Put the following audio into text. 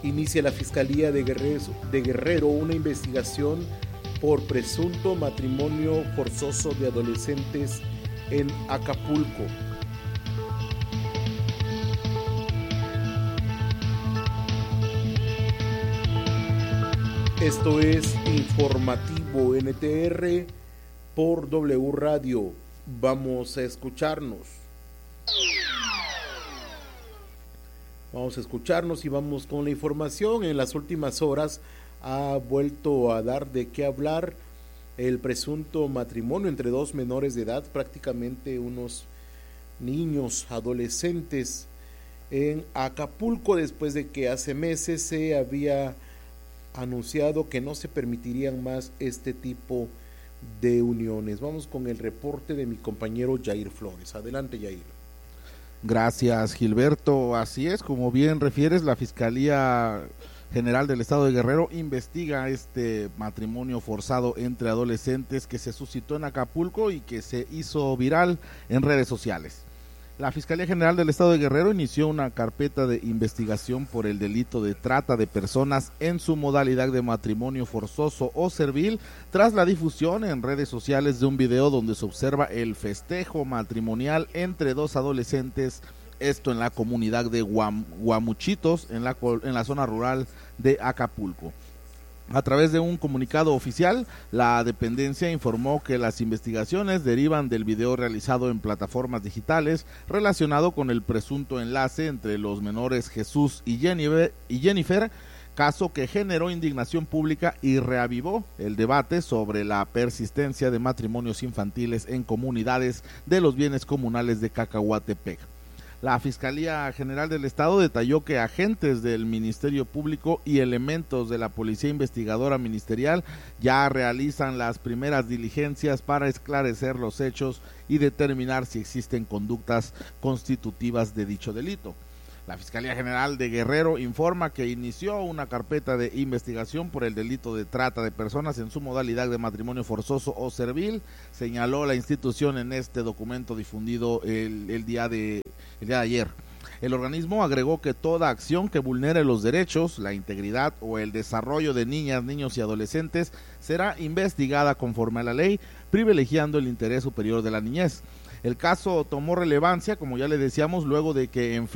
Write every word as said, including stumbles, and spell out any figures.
inicia la Fiscalía de Guerrero, de Guerrero una investigación por presunto matrimonio forzoso de adolescentes en Acapulco. Esto es Informativo N T R por W Radio. Vamos a escucharnos. Vamos a escucharnos y vamos con la información. En las últimas horas ha vuelto a dar de qué hablar el presunto matrimonio entre dos menores de edad, prácticamente unos niños adolescentes en Acapulco, después de que hace meses se había anunciado que no se permitirían más este tipo de uniones. Vamos con el reporte de mi compañero Jair Flores. Adelante, Jair. Gracias, Gilberto. Así es, como bien refieres, la Fiscalía General del Estado de Guerrero investiga este matrimonio forzado entre adolescentes que se suscitó en Acapulco y que se hizo viral en redes sociales. La Fiscalía General del Estado de Guerrero inició una carpeta de investigación por el delito de trata de personas en su modalidad de matrimonio forzoso o servil, tras la difusión en redes sociales de un video donde se observa el festejo matrimonial entre dos adolescentes, esto en la comunidad de Guam, Guamuchitos, en la, en la zona rural de Acapulco. A través de un comunicado oficial, la dependencia informó que las investigaciones derivan del video realizado en plataformas digitales relacionado con el presunto enlace entre los menores Jesús y Jennifer, y Jennifer, caso que generó indignación pública y reavivó el debate sobre la persistencia de matrimonios infantiles en comunidades de los bienes comunales de Cacahuatepec. La Fiscalía General del Estado detalló que agentes del Ministerio Público y elementos de la Policía Investigadora Ministerial ya realizan las primeras diligencias para esclarecer los hechos y determinar si existen conductas constitutivas de dicho delito. La Fiscalía General de Guerrero informa que inició una carpeta de investigación por el delito de trata de personas en su modalidad de matrimonio forzoso o servil, señaló la institución en este documento difundido el, el, día, de, el día de ayer. El organismo agregó que toda acción que vulnere los derechos, la integridad o el desarrollo de niñas, niños y adolescentes será investigada conforme a la ley, privilegiando el interés superior de la niñez. El caso tomó relevancia, como ya le decíamos, luego de que en